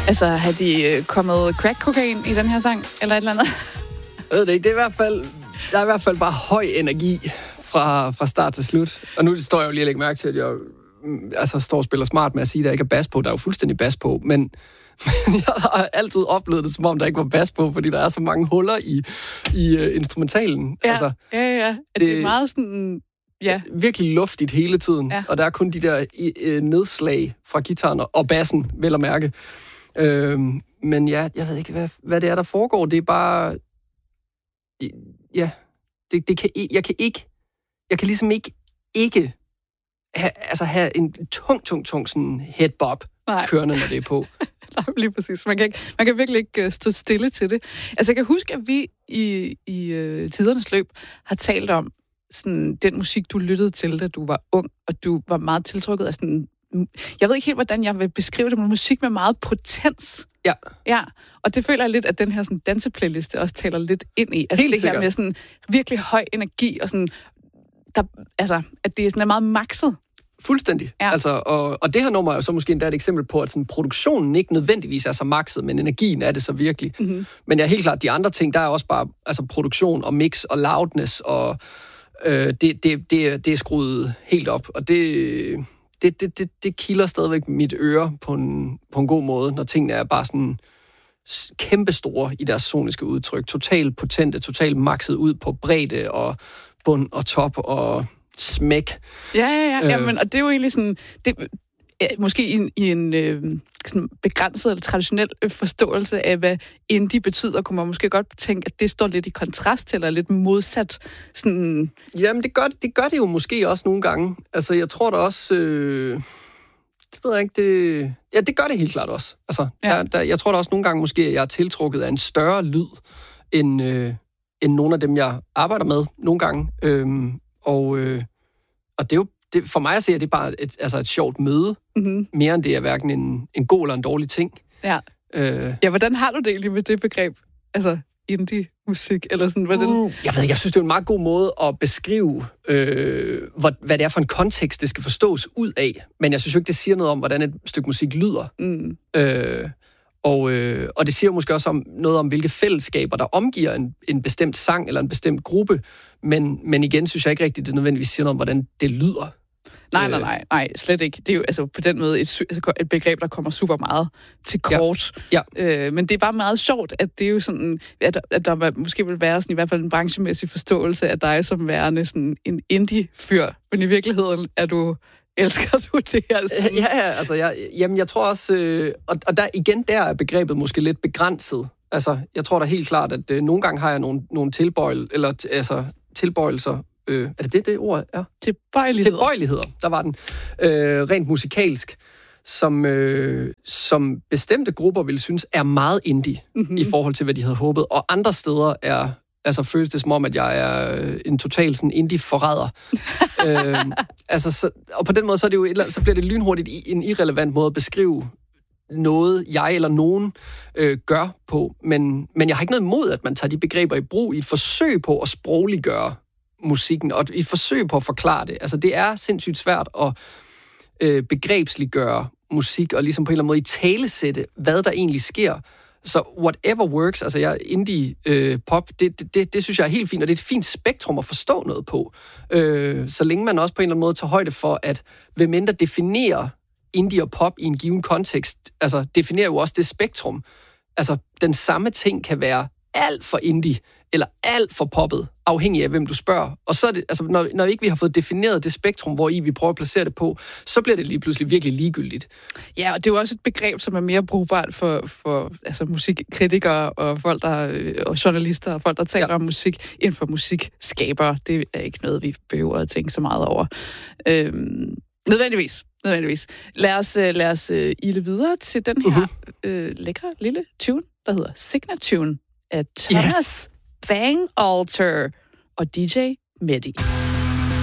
Altså, har de kommet crack-kokain i den her sang, eller et eller andet? Jeg ved det ikke. Der er i hvert fald bare høj energi fra start til slut. Og nu står jeg jo lige og lægger mærke til, at jeg står og spiller smart med at sige, at der ikke er bas på. Der er jo fuldstændig bas på, men jeg har altid oplevet det, som om der ikke var bas på, fordi der er så mange huller i instrumentalen. Ja, altså, ja. Det er meget sådan... Ja. Virkelig luftigt hele tiden, ja. Og der er kun de der nedslag fra guitaren og bassen, vel at mærke. Men ja, jeg ved ikke, hvad det er, der foregår. Det er bare... Ja, jeg kan ligesom ikke have en tung sådan headbop kørende, når det er på. Nej, lige præcis. Man kan virkelig ikke stå stille til det. Altså, jeg kan huske, at vi i tidernes løb har talt om sådan, den musik, du lyttede til, da du var ung, og du var meget tiltrukket af sådan... Jeg ved ikke helt, hvordan jeg vil beskrive det, men musik med meget potens. Ja, og det føler jeg lidt, at den her sådan, danseplayliste også taler lidt ind i. Altså helt det her med sådan virkelig høj energi, og sådan... at det er sådan meget makset. Fuldstændig. Ja. Altså, og det her nummer er jo så måske endda et eksempel på, at sådan, produktionen ikke nødvendigvis er så makset, men energien er det så virkelig. Mm-hmm. Men ja, helt klart, de andre ting, der er også bare produktion og mix og loudness, og det er skruet helt op. Og det kilder stadigvæk mit øre på en god måde, når tingene er bare sådan kæmpestore i deres soniske udtryk. Totalt potente, totalt makset ud på bredde og bund og top og smæk. Ja. Jamen, og det er jo egentlig sådan... måske i en sådan begrænset eller traditionel forståelse af, hvad indie betyder, kunne man måske godt tænke, at det står lidt i kontrast til, eller lidt modsat. Sådan... Jamen, det gør det jo måske også nogle gange. Altså, jeg tror da også... det ved jeg ikke, det gør det helt klart også. Altså, jeg tror da også nogle gange måske, at jeg er tiltrukket af en større lyd, end nogle af dem, jeg arbejder med nogle gange. Og det er jo for mig at se, at det er bare et sjovt møde, mere end det er hverken en god eller en dårlig ting. Ja. Hvordan har du det egentlig med det begreb? Altså indie-musik, eller sådan, hvordan... Jeg ved ikke, jeg synes, det er en meget god måde at beskrive, hvad det er for en kontekst, det skal forstås ud af. Men jeg synes jo ikke, det siger noget om, hvordan et stykke musik lyder. Og det siger måske også noget om, hvilke fællesskaber, der omgiver en bestemt sang eller en bestemt gruppe. Men igen synes jeg ikke rigtigt, det nødvendigvis siger noget om, hvordan det lyder. Nej, slet ikke. Det er jo altså på den måde et begreb, der kommer super meget til kort. Ja. Men det er bare meget sjovt, at det er jo sådan, at der måske vil være sådan, i hvert fald en branchemæssig forståelse af dig som værende sådan en indie-fyr. Men i virkeligheden elsker du det her? Sådan? Ja, altså, jeg tror også... og der er begrebet måske lidt begrænset. Altså, jeg tror da helt klart, at nogle gange har jeg nogle tilbøjelser. Er det ord er? Tilbøjeligheder, der var den. Rent musikalsk, som bestemte grupper ville synes er meget indie, i forhold til, hvad de havde håbet. Og andre steder føles det som om, at jeg er en total sådan indie-forræder. Og på den måde, så er det jo så bliver det lynhurtigt en irrelevant måde at beskrive noget, jeg eller nogen gør på. Men jeg har ikke noget imod, at man tager de begreber i brug i et forsøg på at sprogliggøre musikken, og i et forsøg på at forklare det. Altså, det er sindssygt svært at begrebsliggøre musik, og ligesom på en eller anden måde i talesætte, hvad der egentlig sker. Så whatever works, altså indie-pop, det synes jeg er helt fint, og det er et fint spektrum at forstå noget på. Så længe man også på en eller anden måde tager højde for, at hvem mindre definerer indie og pop i en given kontekst, altså definerer jo også det spektrum. Altså, den samme ting kan være alt for indie, eller alt for poppet, afhængig af, hvem du spørger. Og så er det, altså, når ikke vi har fået defineret det spektrum, hvor vi prøver at placere det på, så bliver det lige pludselig virkelig ligegyldigt. Ja, og det er jo også et begreb, som er mere brugbart for altså, musikkritikere og folk, og journalister og folk, der taler om musik, end for musikskabere. Det er ikke noget, vi behøver at tænke så meget over. Nødvendigvis. Lad os ile videre til den her lækre lille tune, der hedder Signature af Thomas Bangalter og DJ Mehdi.